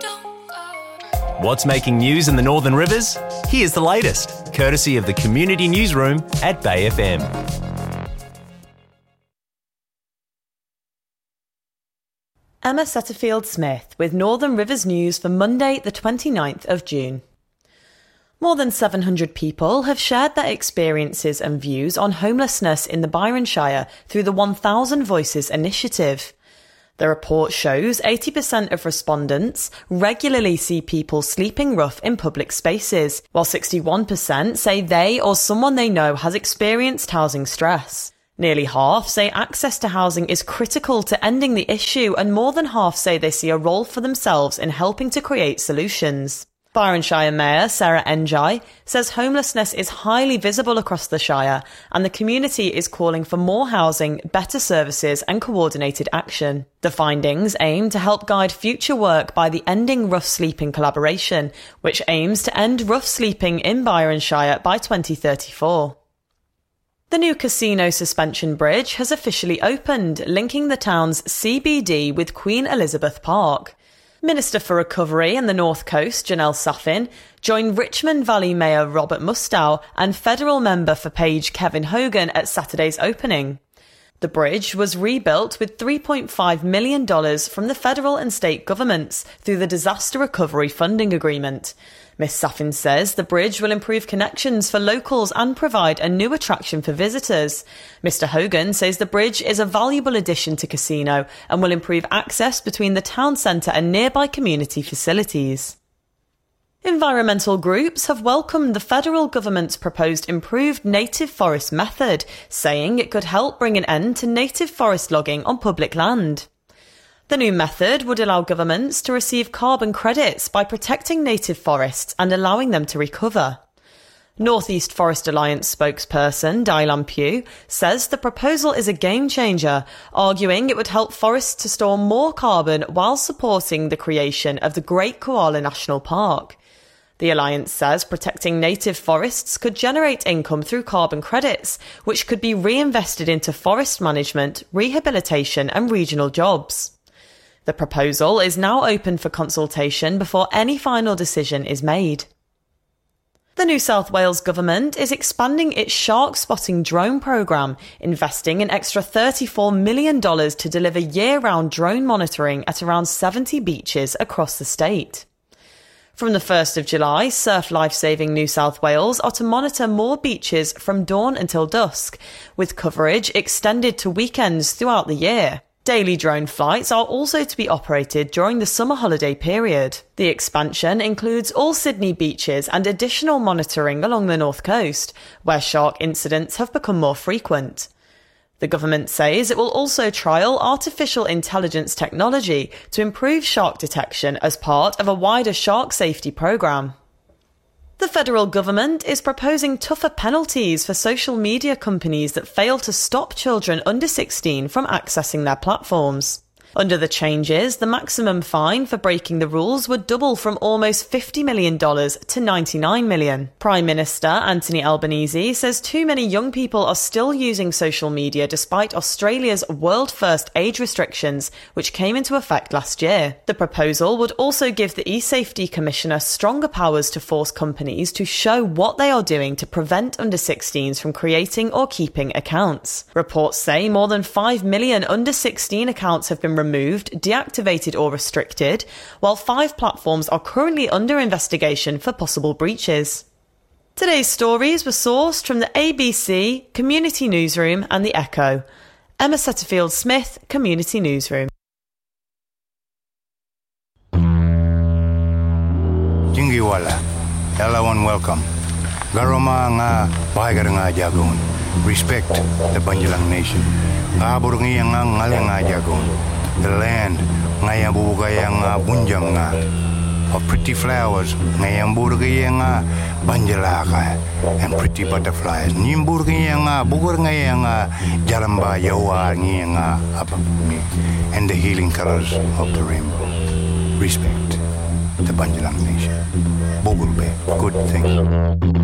What's making news in the Northern Rivers? Here's the latest, courtesy of the Community Newsroom at Bay FM. Emma Setterfield-Smith with Northern Rivers News for Monday the 29th of June. More than 700 people have shared their experiences and views on homelessness in the Byron Shire through the 1000 Voices initiative. The report shows 80% of respondents regularly see people sleeping rough in public spaces, while 61% say they or someone they know has experienced housing stress. Nearly half say access to housing is critical to ending the issue, and more than half say they see a role for themselves in helping to create solutions. Byron Shire Mayor Sarah Njai says homelessness is highly visible across the Shire, and the community is calling for more housing, better services and coordinated action. The findings aim to help guide future work by the Ending Rough Sleeping collaboration, which aims to end rough sleeping in Byron Shire by 2034. The new Casino Suspension Bridge has officially opened, linking the town's CBD with Queen Elizabeth Park. Minister for Recovery and the North Coast, Janelle Saffin, joined Richmond Valley Mayor Robert Mustow and federal member for Page Kevin Hogan at Saturday's opening. The bridge was rebuilt with $3.5 million from the federal and state governments through the Disaster Recovery Funding Agreement. Ms Saffin says the bridge will improve connections for locals and provide a new attraction for visitors. Mr Hogan says the bridge is a valuable addition to Casino and will improve access between the town centre and nearby community facilities. Environmental groups have welcomed the federal government's proposed improved native forest method, saying it could help bring an end to native forest logging on public land. The new method would allow governments to receive carbon credits by protecting native forests and allowing them to recover. North East Forest Alliance spokesperson Dylan Pugh says the proposal is a game changer, arguing it would help forests to store more carbon while supporting the creation of the Great Koala National Park. The Alliance says protecting native forests could generate income through carbon credits, which could be reinvested into forest management, rehabilitation and regional jobs. The proposal is now open for consultation before any final decision is made. The New South Wales government is expanding its shark spotting drone programme, investing an extra $34 million to deliver year-round drone monitoring at around 70 beaches across the state. From the 1st of July, Surf Lifesaving New South Wales are to monitor more beaches from dawn until dusk, with coverage extended to weekends throughout the year. Daily drone flights are also to be operated during the summer holiday period. The expansion includes all Sydney beaches and additional monitoring along the north coast, where shark incidents have become more frequent. The government says it will also trial artificial intelligence technology to improve shark detection as part of a wider shark safety programme. The federal government is proposing tougher penalties for social media companies that fail to stop children under 16 from accessing their platforms. Under the changes, the maximum fine for breaking the rules would double from almost $50 million to $99 million. Prime Minister Anthony Albanese says too many young people are still using social media despite Australia's world-first age restrictions, which came into effect last year. The proposal would also give the eSafety Commissioner stronger powers to force companies to show what they are doing to prevent under 16s from creating or keeping accounts. Reports say more than 5 million under 16 accounts have been removed, deactivated or restricted, while 5 platforms are currently under investigation for possible breaches. Today's stories were sourced from the ABC, Community Newsroom and The Echo. Emma Setterfield-Smith, Community Newsroom. Jingiwala, hello and welcome. Garoma nga bahagar nga jagon. Respect the Banjalang Nation. Abur nga ngalang nga jagon. The land ngayang bubugayang bunjam nga of pretty flowers ngayang burugayang banjalaka and pretty butterflies nimburgayang bugur ngayang jalamba yawa ngayang apapuni and the healing colors of the rainbow. Respect the Banjalang Nation. Bugurbe, good thing.